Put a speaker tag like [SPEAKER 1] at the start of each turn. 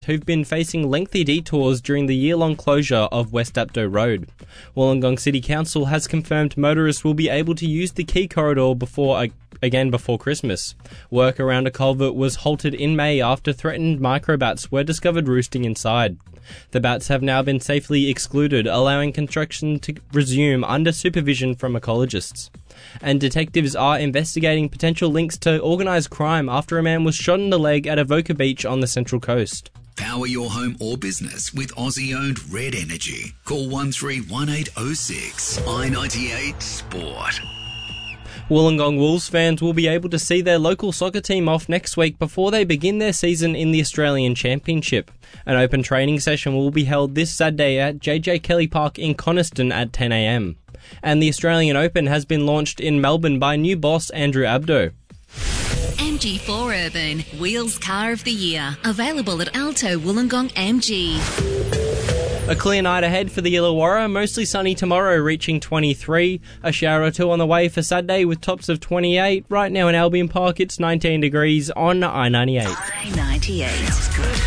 [SPEAKER 1] who've been facing lengthy detours during the year-long closure of West Dapto Road. Wollongong City Council has confirmed motorists will be able to use the key corridor before Christmas. Work around a culvert was halted in May after threatened microbats were discovered roosting inside. The bats have now been safely excluded, allowing construction to resume under supervision from ecologists. And detectives are investigating potential links to organised crime after a man was shot in the leg at Avoca Beach on the Central Coast.
[SPEAKER 2] Power your home or business with Aussie-owned Red Energy. Call 131806. I-98 Sport.
[SPEAKER 1] Wollongong Wolves fans will be able to see their local soccer team off next week before they begin their season in the Australian Championship. An open training session will be held this Saturday at JJ Kelly Park in Coniston at 10 a.m. And the Australian Open has been launched in Melbourne by new boss Andrew Abdo.
[SPEAKER 3] MG4 Urban, Wheels Car of the Year. Available at Alto Wollongong MG.
[SPEAKER 1] A clear night ahead for the Illawarra, mostly sunny tomorrow, reaching 23. A shower or two on the way for Saturday with tops of 28. Right now in Albion Park, it's 19 degrees on I-98.
[SPEAKER 3] I-98.